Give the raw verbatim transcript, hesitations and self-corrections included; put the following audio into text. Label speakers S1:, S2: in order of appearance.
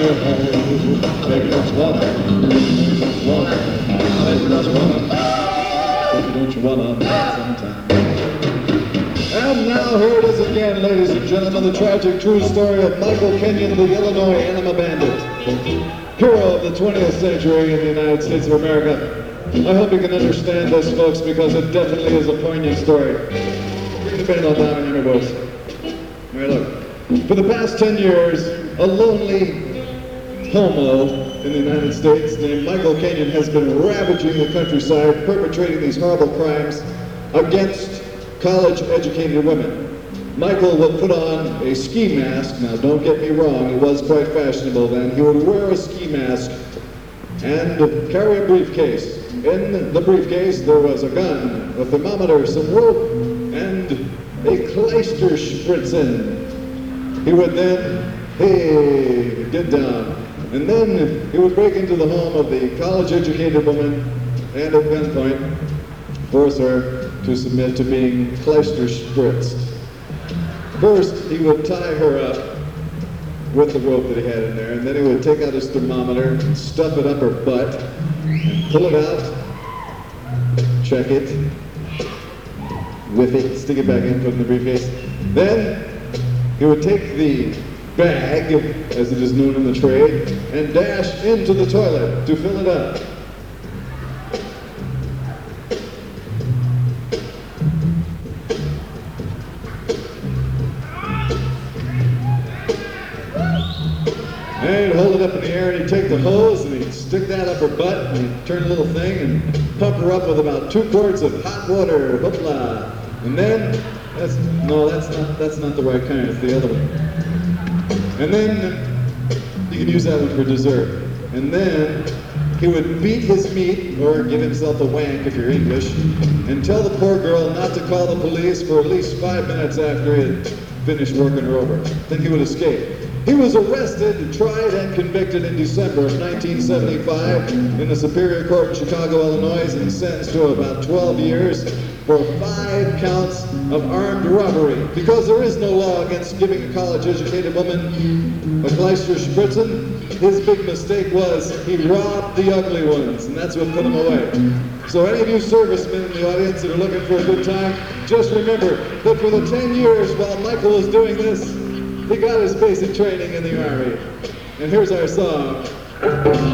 S1: Take much water. Water. Take much water. Don't you wanna sometime? And now here it is again, ladies and gentlemen, the tragic true story of Michael Kenyon, the Illinois Anima Bandit, hero of the twentieth century in the United States of America. I hope you can understand this, folks, because it definitely is a poignant story. Bring the band on down in your voice. All right, look. For the past ten years, a lonely homo in the United States named Michael Kenyon has been ravaging the countryside, perpetrating these horrible crimes against college-educated women. Michael would put on a ski mask. Now, don't get me wrong, it was quite fashionable then. He would wear a ski mask and carry a briefcase. In the briefcase, there was a gun, a thermometer, some rope, and a Kleisterspritzen. He would then, hey, get down. And then he would break into the home of the college-educated woman and at gunpoint force her to submit to being Kleisterspritzed. First, he would tie her up with the rope that he had in there, and then he would take out his thermometer and stuff it up her butt, and pull it out, check it, whip it, stick it back in, put it in the briefcase. Then he would take the bag, as it is known in the trade, and dash into the toilet to fill it up. And he'd hold it up in the air, and he'd take the hose, and he'd stick that up her butt, and he'd turn a little thing, and pump her up with about two quarts of hot water, hoopla. And then, that's, no, that's not, that's not the right kind, it's the other one. And then, you can use that one for dessert. And then, he would beat his meat, or give himself a wank if you're English, and tell the poor girl not to call the police for at least five minutes after he had finished working her over. Then he would escape. He was arrested, tried, and convicted in December of nineteen seventy-five in the Superior Court in Chicago, Illinois, and sentenced to about twelve years for five counts of armed robbery. Because there is no law against giving a college-educated woman a Kleisterspritzen, his big mistake was he robbed the ugly ones, and that's what put him away. So any of you servicemen in the audience that are looking for a good time, just remember that for the ten years while Michael was doing this, he got his basic training in the Army. And here's our song.